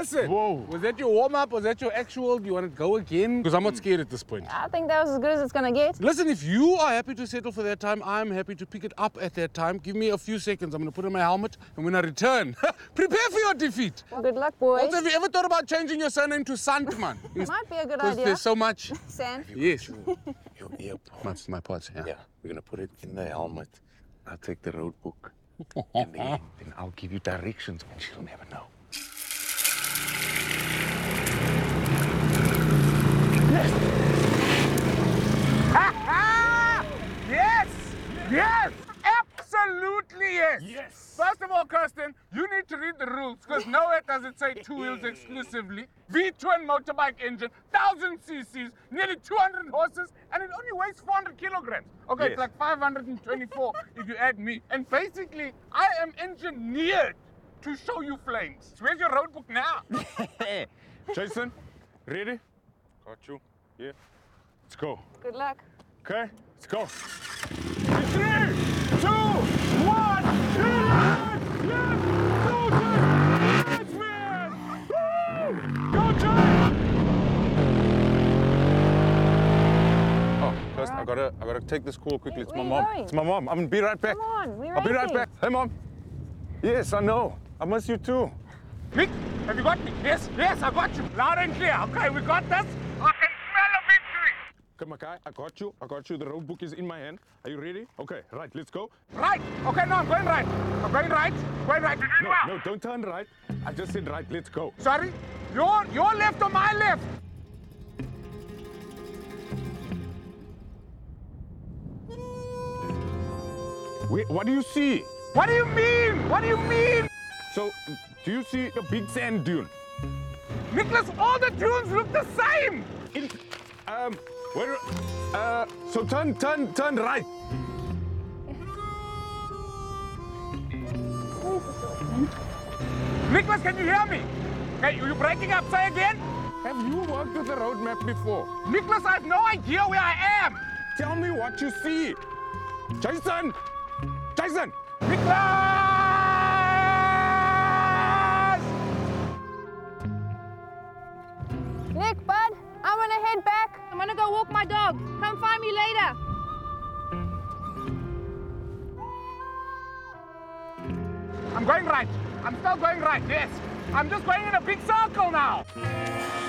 Listen, Whoa. was that your warm-up? Was that your actual? Do you want to go again? Because I'm not scared at this point. I think that was as good as it's gonna get. Listen, if you are happy to settle for that time, I'm happy to pick it up at that time. Give me a few seconds. I'm going to put on my helmet, and when I return, prepare for your defeat. Good luck, boys. Also, have you ever thought about changing your surname to Sandman? Might be a good Because idea. there's so much. Sand. Yes. Your earpods. My pods, yeah. Yeah, we're gonna put it in the helmet. I'll take the road book. And then I'll give you directions and she'll never know. Yes! Yes! Absolutely yes! Yes. First of all, Kirsten, you need to read the rules because nowhere does it say two wheels exclusively. V-twin motorbike engine, 1,000 cc's, nearly 200 horses, and it only weighs 400 kilograms. Okay, Yes. it's like 524 if you add me. And basically, I am engineered to show you flames. Where's your road book now? Jason, ready? Got you. Yeah. Let's go. Good luck. Okay, let's go. 3, 2, 1, yes! Go, Jason! Man! Woo! Go, Jason! Oh, first I gotta take this call quickly. It's my Where mom. you going? It's my mom. I'm gonna be right back. Come on, we're I'll be right racing. back. Hey, mom. Yes, I know. I miss you too. Mick, have you got me? Yes, yes, I got you. Loud and clear. Okay, we got this. I can smell a victory. Okay, Makai, I got you. I got you. The road book is in my hand. Are you ready? Okay, right, let's go. Right. Okay, no, I'm going right. I'm going right. Going right. You're doing No, well. no, don't turn right. I just said right, let's go. Sorry? Your left or my left? Wait, what do you see? What do you mean? What do you mean? So, do you see a big sand dune? Nicholas, all the dunes look the same. Where, so turn right. Nicholas, can you hear me? Hey, you breaking up? Say again? Have you worked with the road map before? Nicholas, I have no idea where I am. Tell me what you see. Jason! Jason! Nicholas! Nick, bud, I'm gonna head back. I'm gonna go walk my dog. Come find me later. I'm going right. I'm still going right, yes. I'm just going in a big circle now.